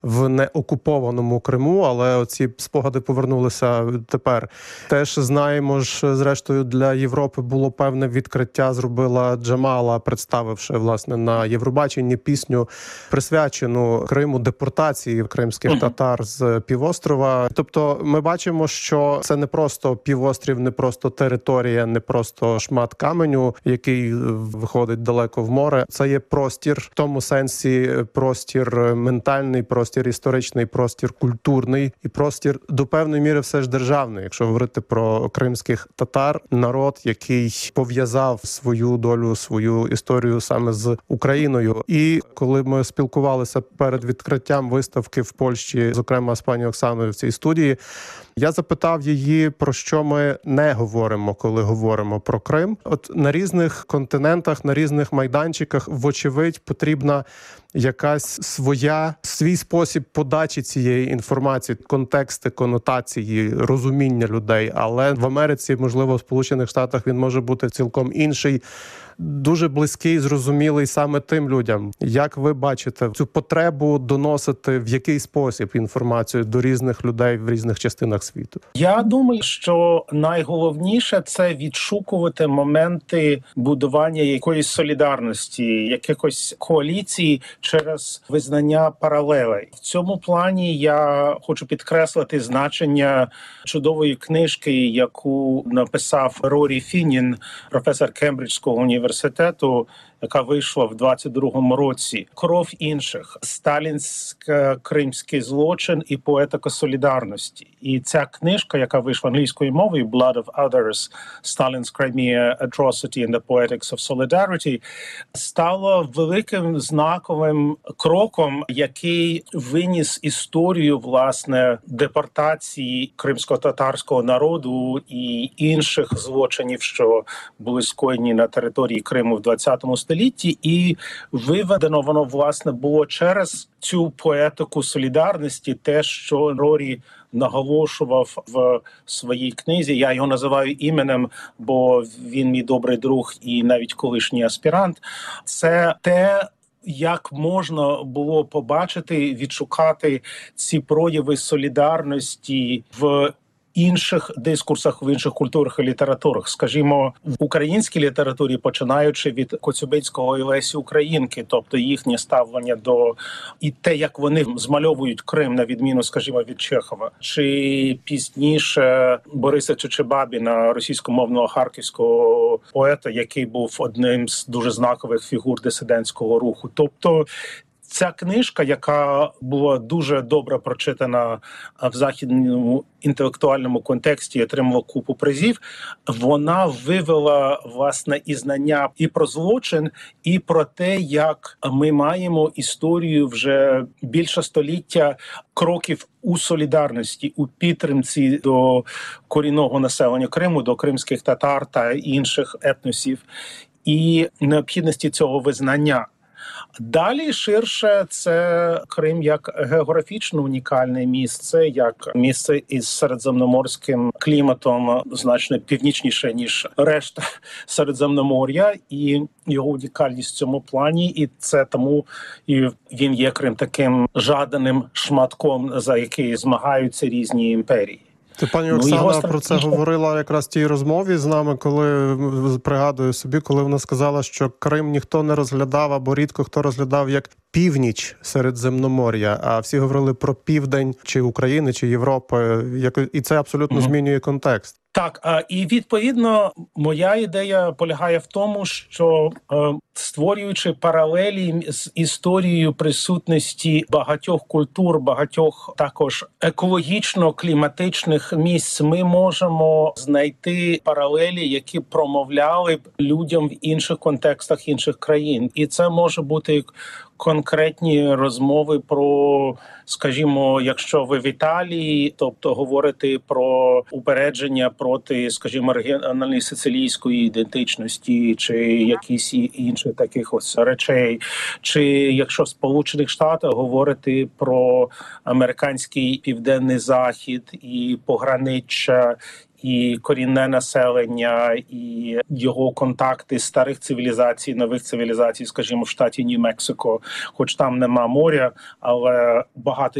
в неокупованому Криму, але оці спогади повернулися тепер. Теж знаємо ж, зрештою, для Європи було певне відкриття, зробила Джамала, представивши, власне, на Євробаченні пісню, присвячену Криму, депортації кримських татар з півострова. Тобто ми бачимо, що це не просто півострів, не просто територія, не просто шмат каменю, який виходить далеко в море. Це є простір, в тому сенсі простір ментальний, простір історичний, простір культурний і простір до певної міри все ж державний, якщо говорити про кримських татар, народ, який пов'язав свою долю, свою історію саме з Україною. І коли ми спілкувалися перед відкриттям виставки в Польщі, зокрема з пані Оксаною в цій студії, я запитав її, про що ми не говоримо, коли говоримо про Крим. От на різних континентах, на різних майданчиках, вочевидь, потрібна якась свій спосіб подачі цієї інформації, контексти, конотації, розуміння людей. Але в Америці, можливо, в Сполучених Штатах він може бути цілком інший, дуже близький, зрозумілий саме тим людям. Як ви бачите цю потребу доносити в який спосіб інформацію до різних людей в різних частинах світу? Я думаю, що найголовніше – це відшукувати моменти будування якоїсь солідарності, якихось коаліцій через визнання паралелей. В цьому плані я хочу підкреслити значення чудової книжки, яку написав Рорі Фінін, професор Кембриджського університету, яка вийшла в 22-му році. «Кров інших. Сталінсько-кримський злочин і поетика солідарності». І ця книжка, яка вийшла англійською мовою, «Blood of Others. Stalin's Crimea Atrocity and the Poetics of Solidarity», стала великим знаковим кроком, який виніс історію, власне, депортації кримсько-татарського народу і інших злочинів, що були скоєні на території Криму в 20 столітті, і виведено воно, власне, було через цю поетику солідарності, те, що Рорі наголошував в своїй книзі. Я його називаю іменем, бо він мій добрий друг і навіть колишній аспірант. Це те, як можна було побачити, відшукати ці прояви солідарності в інших дискурсах, в інших культурах і літературах. Скажімо, в українській літературі, починаючи від Коцюбинського і Лесі Українки, тобто їхнє ставлення до і те, як вони змальовують Крим, на відміну, скажімо, від Чехова, чи пізніше Бориса Чучебабіна, російськомовного харківського поета, який був одним з дуже знакових фігур дисидентського руху. Тобто ця книжка, яка була дуже добре прочитана в західному інтелектуальному контексті і отримала купу призів, вона вивела, власне, і знання і про злочин, і про те, як ми маємо історію вже більше століття кроків у солідарності, у підтримці до корінного населення Криму, до кримських татар та інших етносів, і необхідності цього визнання. Далі ширше це Крим як географічно унікальне місце, як місце із середземноморським кліматом, значно північніше, ніж решта Середземномор'я, і його унікальність в цьому плані, і це тому і він є Крим таким жаданим шматком, за який змагаються різні імперії. Пані Оксана про це говорила якраз в тій розмові з нами, коли, пригадую собі, коли вона сказала, що Крим ніхто не розглядав, або рідко хто розглядав як північ Середземномор'я, а всі говорили про південь чи України, чи Європи, і це абсолютно змінює контекст. Так, і відповідно моя ідея полягає в тому, що створюючи паралелі з історією присутності багатьох культур, багатьох також екологічно-кліматичних місць, ми можемо знайти паралелі, які промовляли б людям в інших контекстах інших країн. І це може бути конкретні розмови про, скажімо, якщо ви в Італії, тобто говорити про упередження проти, скажімо, регіональної сицилійської ідентичності чи якісь інші таких ось речей, чи якщо в Сполучених Штатах говорити про американський південний захід і пограниччя, і корінне населення, і його контакти з старих цивілізацій, нових цивілізацій, скажімо, в штаті Нью-Мексико, хоч там нема моря, але багато